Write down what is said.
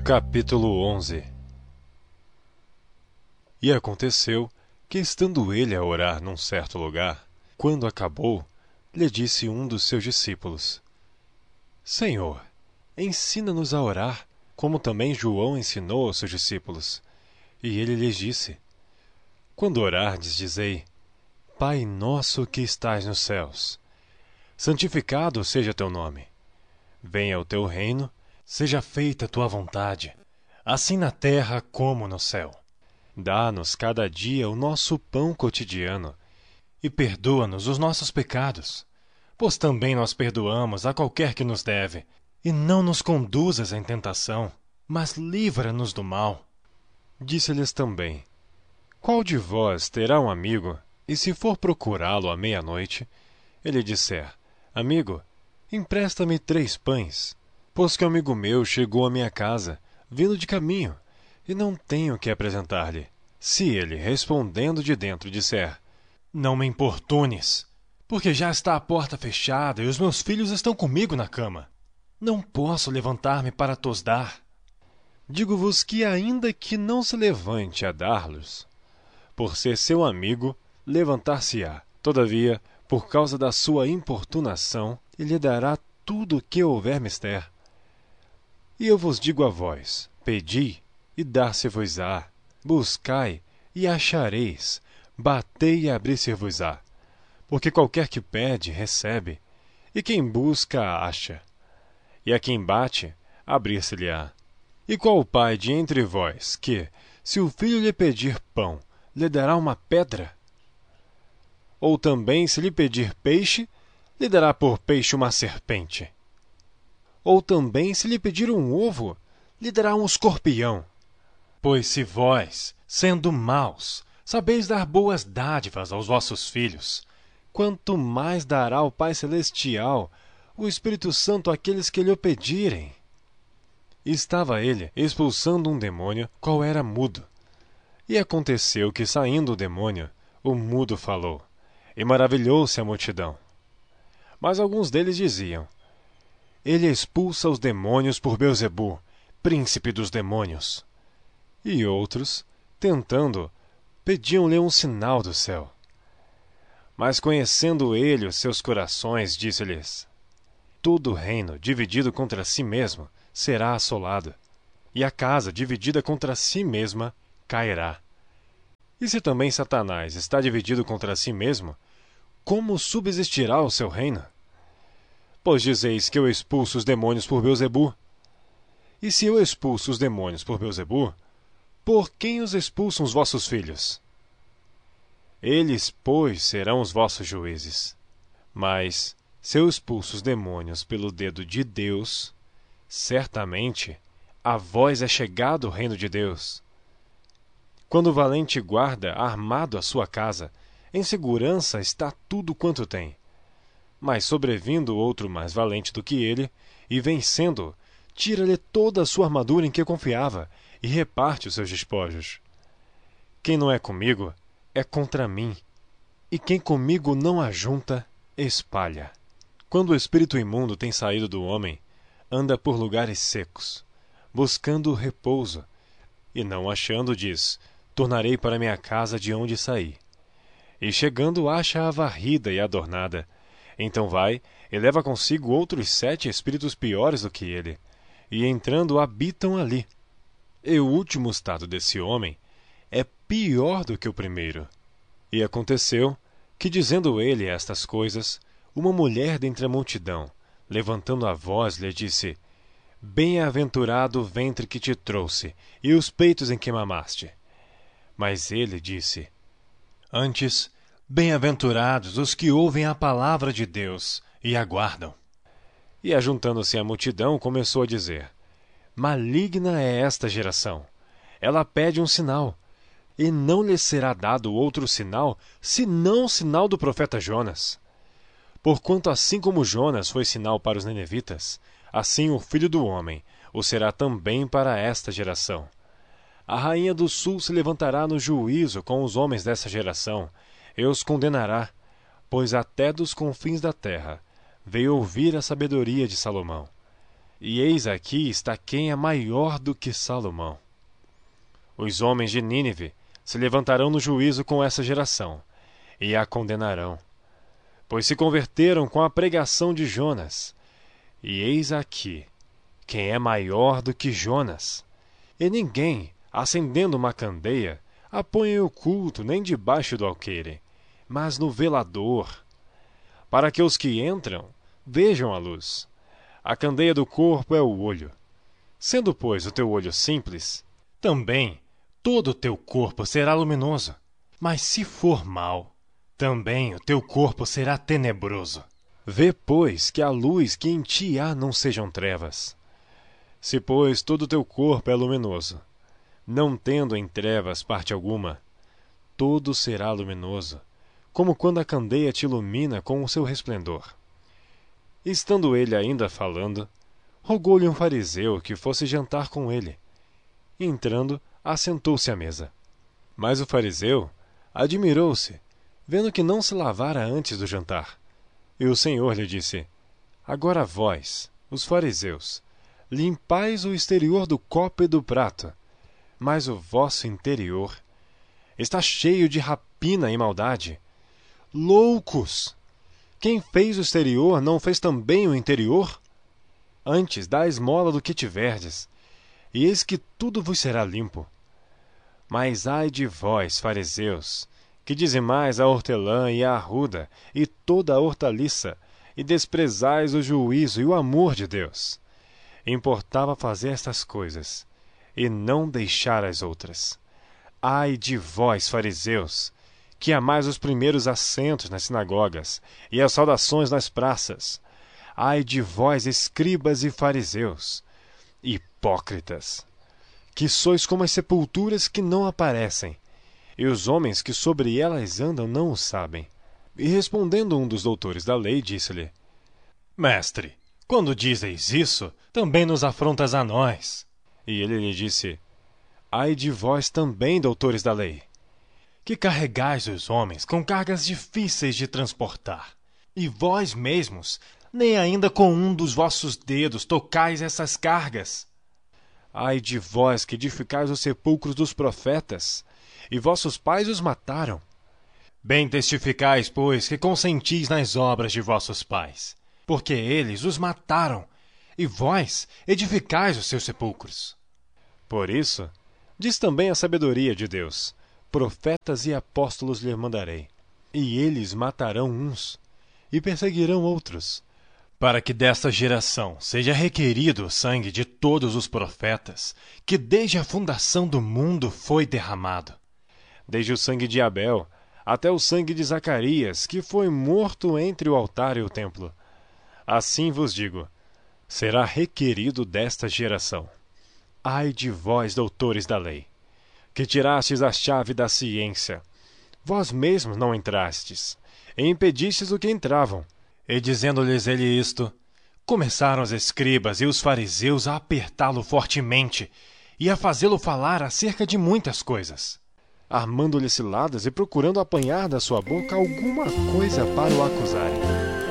Capítulo 11. E aconteceu que, estando ele a orar num certo lugar, quando acabou, lhe disse um dos seus discípulos: Senhor, ensina-nos a orar, como também João ensinou aos seus discípulos. E ele lhes disse: Quando orardes, dizei: Pai nosso que estais nos céus, santificado seja teu nome. Venha o teu reino, seja feita a tua vontade, assim na terra como no céu. Dá-nos cada dia o nosso pão cotidiano, e perdoa-nos os nossos pecados, pois também nós perdoamos a qualquer que nos deve, e não nos conduzas em tentação, mas livra-nos do mal. Disse-lhes também: Qual de vós terá um amigo, e se for procurá-lo à meia-noite, ele disser: Amigo, empresta-me 3 pães, pois que um amigo meu chegou à minha casa, vindo de caminho, e não tenho que apresentar-lhe. Se ele, respondendo de dentro, disser: Não me importunes, porque já está a porta fechada e os meus filhos estão comigo na cama. Não posso levantar-me para tos dar. Digo-vos que, ainda que não se levante a dar-los, por ser seu amigo, levantar-se-á. Todavia, por causa da sua importunação, ele lhe dará tudo o que houver mister. E eu vos digo a vós: pedi, e dar-se-vos-á. Buscai, e achareis. Batei, e abrir-se-vos-á. Porque qualquer que pede, recebe, e quem busca, acha. E a quem bate, abrir-se-lhe-á. E qual pai de entre vós que, se o filho lhe pedir pão, lhe dará uma pedra? Ou também, se lhe pedir peixe, lhe dará por peixe uma serpente? Ou também, se lhe pedir um ovo, lhe dará um escorpião? Pois se vós, sendo maus, sabeis dar boas dádivas aos vossos filhos, quanto mais dará o Pai Celestial o Espírito Santo àqueles que lhe o pedirem? Estava ele expulsando um demônio, qual era mudo. E aconteceu que, saindo o demônio, o mudo falou, e maravilhou-se a multidão. Mas alguns deles diziam: Ele expulsa os demônios por Beelzebu, príncipe dos demônios. E outros, tentando, pediam-lhe um sinal do céu. Mas conhecendo ele os seus corações, disse-lhes: Todo reino dividido contra si mesmo será assolado, e a casa dividida contra si mesma cairá. E se também Satanás está dividido contra si mesmo, como subsistirá o seu reino? Pois dizeis que eu expulso os demônios por Beelzebu. E se eu expulso os demônios por Beelzebu, por quem os expulsam os vossos filhos? Eles, pois, serão os vossos juízes. Mas, se eu expulso os demônios pelo dedo de Deus, certamente a vós é chegado o reino de Deus. Quando o valente guarda armado a sua casa, em segurança está tudo quanto tem. Mas sobrevindo outro mais valente do que ele, e vencendo-o, tira-lhe toda a sua armadura em que confiava, e reparte os seus despojos. Quem não é comigo, é contra mim, e quem comigo não ajunta, espalha. Quando o espírito imundo tem saído do homem, anda por lugares secos, buscando repouso, e não achando, diz: Tornarei para minha casa de onde saí. E chegando, acha-a varrida e adornada. Então vai e leva consigo outros 7 espíritos piores do que ele, e entrando habitam ali. E o último estado desse homem é pior do que o primeiro. E aconteceu que, dizendo ele estas coisas, uma mulher dentre a multidão, levantando a voz, lhe disse: Bem-aventurado o ventre que te trouxe, e os peitos em que mamaste. Mas ele disse: Antes, bem-aventurados os que ouvem a palavra de Deus e aguardam. E ajuntando-se à multidão, começou a dizer: Maligna é esta geração. Ela pede um sinal, e não lhe será dado outro sinal, senão o sinal do profeta Jonas. Porquanto assim como Jonas foi sinal para os ninivitas, assim o Filho do Homem o será também para esta geração. A rainha do sul se levantará no juízo com os homens dessa geração, e os condenará, pois até dos confins da terra veio ouvir a sabedoria de Salomão. E eis aqui está quem é maior do que Salomão. Os homens de Nínive se levantarão no juízo com essa geração, e a condenarão, pois se converteram com a pregação de Jonas. E eis aqui quem é maior do que Jonas. E ninguém, acendendo uma candeia, a põe em oculto nem debaixo do alqueire, mas no velador, para que os que entram vejam a luz. A candeia do corpo é o olho. Sendo, pois, o teu olho simples, também todo o teu corpo será luminoso. Mas se for mau, também o teu corpo será tenebroso. Vê, pois, que a luz que em ti há não sejam trevas. Se, pois, todo o teu corpo é luminoso, não tendo em trevas parte alguma, todo será luminoso, como quando a candeia te ilumina com o seu resplendor. Estando ele ainda falando, rogou-lhe um fariseu que fosse jantar com ele. Entrando, assentou-se à mesa. Mas o fariseu admirou-se, vendo que não se lavara antes do jantar. E o Senhor lhe disse: Agora vós, os fariseus, limpais o exterior do copo e do prato, mas o vosso interior está cheio de rapina e maldade. Loucos! Quem fez o exterior não fez também o interior? Antes dá a esmola do que tiverdes, e eis que tudo vos será limpo. Mas ai de vós, fariseus, que dizimais a hortelã e a arruda, e toda a hortaliça, e desprezais o juízo e o amor de Deus. Importava fazer estas coisas, e não deixar as outras. Ai de vós, fariseus, que amais os primeiros assentos nas sinagogas e as saudações nas praças. Ai de vós, escribas e fariseus, hipócritas, que sois como as sepulturas que não aparecem, e os homens que sobre elas andam não o sabem. E respondendo um dos doutores da lei, disse-lhe: Mestre, quando dizes isso, também nos afrontas a nós. E ele lhe disse: Ai de vós também, doutores da lei, que carregais os homens com cargas difíceis de transportar, e vós mesmos nem ainda com um dos vossos dedos tocais essas cargas. Ai de vós que edificais os sepulcros dos profetas, e vossos pais os mataram. Bem testificais, pois, que consentis nas obras de vossos pais, porque eles os mataram, e vós edificais os seus sepulcros. Por isso, diz também a sabedoria de Deus: profetas e apóstolos lhe mandarei, e eles matarão uns, e perseguirão outros, para que desta geração seja requerido o sangue de todos os profetas, que desde a fundação do mundo foi derramado, desde o sangue de Abel até o sangue de Zacarias, que foi morto entre o altar e o templo. Assim vos digo, será requerido desta geração. Ai de vós, doutores da lei, que tirastes a chave da ciência. Vós mesmos não entrastes, e impedistes o que entravam. E dizendo-lhes ele isto, começaram os escribas e os fariseus a apertá-lo fortemente e a fazê-lo falar acerca de muitas coisas, armando-lhe ciladas e procurando apanhar da sua boca alguma coisa para o acusarem.